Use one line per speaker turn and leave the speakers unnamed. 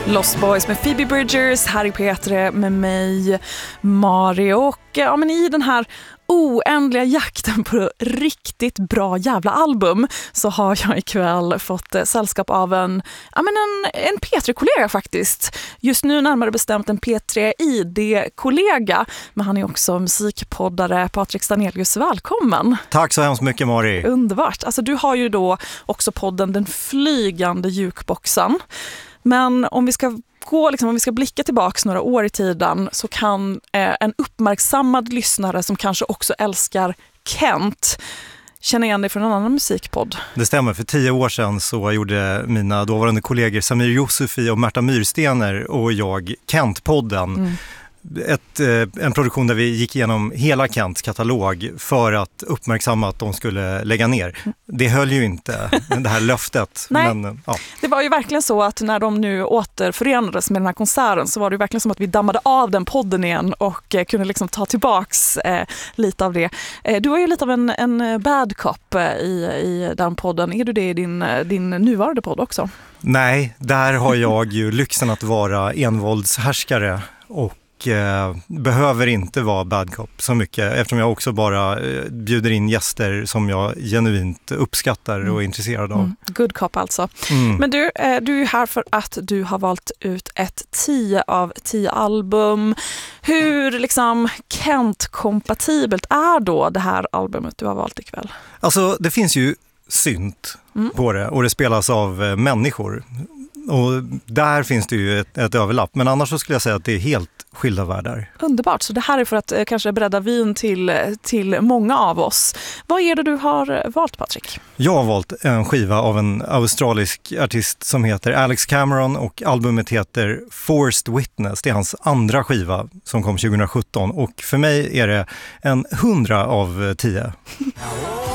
Lost Boys med Phoebe Bridgers, här i P3 med mig, Mari. Och men i den här oändliga jakten på riktigt bra jävla album så har jag ikväll fått sällskap av en P3-kollega faktiskt. Just nu närmare bestämt en P3-ID-kollega, men han är också musikpoddare. Patrik Stanelius, välkommen.
Tack så hemskt mycket, Mari.
Underbart. Alltså, du har ju då också podden Den flygande jukeboxen. Men om vi ska blicka tillbaka några år i tiden så kan en uppmärksammad lyssnare som kanske också älskar Kent känna igen dig från en annan musikpodd.
Det stämmer, för 10 år sedan så gjorde mina dåvarande kollegor Samir Josefi och Märta Myrstener och jag Kent-podden. En produktion där vi gick igenom hela Kents katalog för att uppmärksamma att de skulle lägga ner. Det höll ju inte, det här löftet.
Nej,
men, ja.
Det var ju verkligen så att när de nu återförenades med den här konserten så var det ju verkligen som att vi dammade av den podden igen och kunde liksom ta tillbaks lite av det. Du var ju lite av en bad cop i den podden. Är du det i din nuvarande podd också?
Nej, där har jag ju lyxen att vara envåldshärskare och behöver inte vara bad cop så mycket eftersom jag också bara bjuder in gäster som jag genuint uppskattar och är intresserad av.
Good cop alltså. Men du är här för att du har valt ut ett 10 av 10 album. Hur liksom Kent-kompatibelt är då det här albumet du har valt ikväll?
Alltså det finns ju synt på det och det spelas av människor. Och där finns det ju ett överlapp. Men annars så skulle jag säga att det är helt skilda världar.
Underbart. Så det här är för att kanske bredda vin till många av oss. Vad är det du har valt, Patrik? Jag
har valt en skiva av en australisk artist som heter Alex Cameron och albumet heter Forced Witness. Det är hans andra skiva som kom 2017 och för mig är det en 100 av 10.